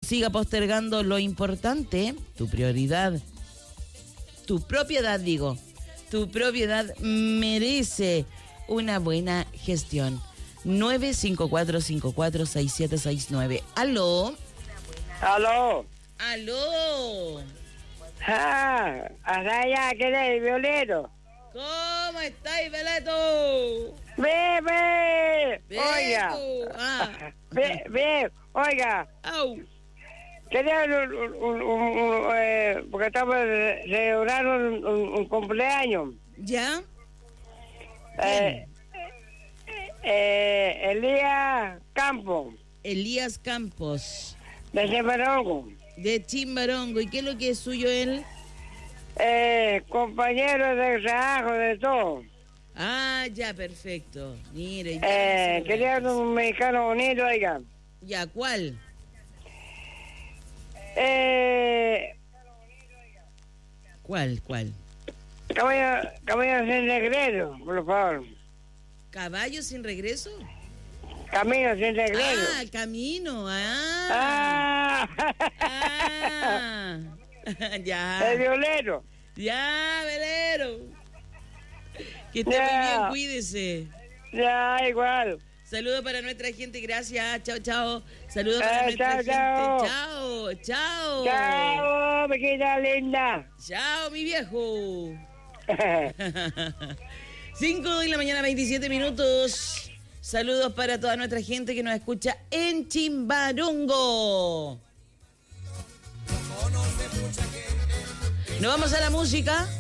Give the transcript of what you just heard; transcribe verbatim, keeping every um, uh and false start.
siga postergando lo importante, tu prioridad, tu propiedad, digo, tu propiedad merece una buena gestión. nueve cinco cuatro cinco cuatro seis siete seis nueve. ¿Aló? ¿Aló? ¿Aló? Ah, hasta allá, ¿qué es, violero? ¿Cómo estáis, Beleto? ¡Ve, ve! Beto. Oiga. Ah. Ve, ve, oiga. Au. Quería un, un, un, un, un, eh, porque estamos celebrando un, un, un cumpleaños. ¿Ya? Eh, eh, Elías Campos, Elías Campos, de Chimbarongo. de Chimbarongo. ¿Y qué es lo que es suyo él? Eh, compañero de trabajo, de todo. Ah, ya, perfecto. Mire, ya. Eh, quería un mexicano bonito, oiga. Ya, ¿cuál? Eh, ¿Cuál, cuál? caballo, caballo sin regreso, por favor. ¿Caballo sin regreso? Camino sin regreso. Ah, camino. Ah. Ah. Ah. Ya. El violero. Ya, velero. Que esté Ya. muy bien, cuídese. Ya, igual. Saludos para nuestra gente, gracias. Chao, chao. Saludos para Eh, nuestra chao, gente. chao. Chao, chao. Chao, pequeña linda. Chao, mi viejo. cinco de la mañana, veintisiete minutos. Saludos para toda nuestra gente que nos escucha en Chimbarongo. Nos vamos a la música.